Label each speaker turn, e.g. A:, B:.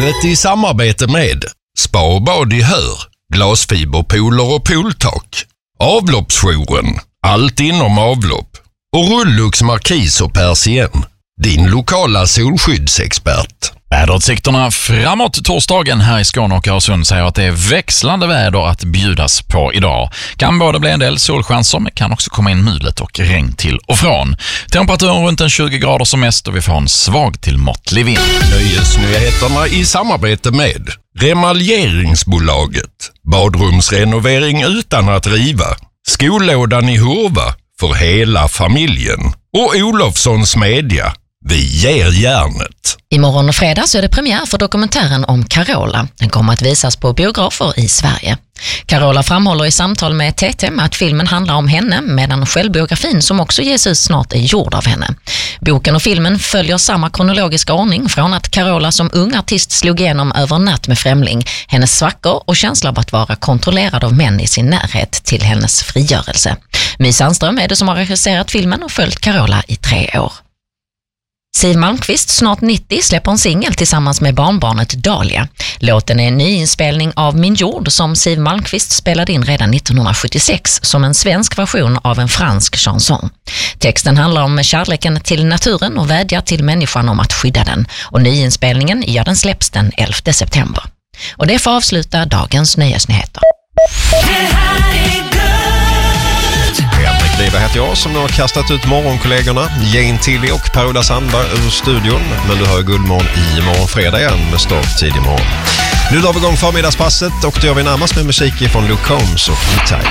A: Programmet i samarbete med Spa och bad i Hör, glasfiberpooler och pooltak, Avloppsjouren, allt inom avlopp och Rullux Markis och Persien, din lokala solskyddsexpert.
B: Väderutsikterna framåt torsdagen här i Skåne och Öresund säger att det är växlande väder att bjudas på idag. Kan både bli en del solchanser, men kan också komma in mulet och regn till och från. Temperaturen runt en 20 grader som mest och vi får en svag till måttlig vind.
A: Nöjesnyheterna i samarbete med Remaljeringsbolaget, badrumsrenovering utan att riva, Skollådan i Hurva för hela familjen och Olofssons Media. Vi ger järnet.
C: Imorgon och fredag så är det premiär för dokumentären om Carola. Den kommer att visas på biografer i Sverige. Carola framhåller i samtal med TT att filmen handlar om henne, medan självbiografin som också ges ut snart är gjord av henne. Boken och filmen följer samma kronologiska ordning från att Carola som ung artist slog igenom över en natt med främling, hennes svackor och känsla av att vara kontrollerad av män i sin närhet till hennes frigörelse. My Sandström är det som har regisserat filmen och följt Carola i 3 år. Siw Malmkvist, snart 90, släpper en singel tillsammans med barnbarnet Dahlia. Låten är en nyinspelning av Min jord som Siw Malmkvist spelade in redan 1976 som en svensk version av en fransk chanson. Texten handlar om kärleken till naturen och vädjar till människan om att skydda den. Och nyinspelningen, den släpps den 11 september. Och det får avsluta dagens nöjesnyheter.
D: Liva heter jag som har kastat ut morgonkollegorna Jane Tilly och Per-Ola Sandberg ur studion. Men du har Guldmorgon i morgon fredag igen med start tidig morgon. Nu drar vi igång förmiddagspasset och då gör vi närmast med musik från Luke Combs och E-Type.